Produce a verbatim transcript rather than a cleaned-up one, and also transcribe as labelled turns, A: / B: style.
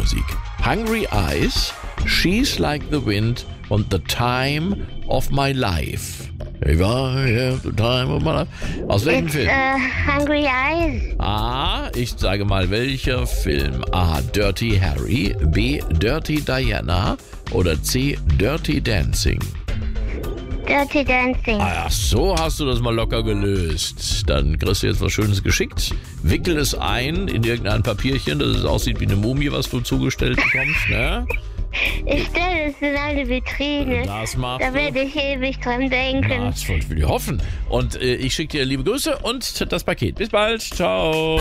A: Filmmusik. Hungry Eyes, She's Like the Wind und The Time of My Life. Ich war here, the time of my life. Aus welchem
B: It's,
A: Film?
B: Uh, Hungry Eyes.
A: A, ich sage mal, welcher Film? A, Dirty Harry, B, Dirty Diana oder C, Dirty Dancing?
B: Dirty Dancing.
A: Ach so, hast du das mal locker gelöst. Dann kriegst du jetzt was Schönes geschickt. Wickel es ein in irgendein Papierchen, dass es aussieht wie eine Mumie, was du zugestellt bekommst, ne?
B: Ich stelle es in eine Vitrine.
A: Das machst
B: Da
A: du.
B: werde ich ewig dran denken.
A: Na, das will ich hoffen. Und äh, ich schicke dir liebe Grüße und das Paket. Bis bald. Ciao.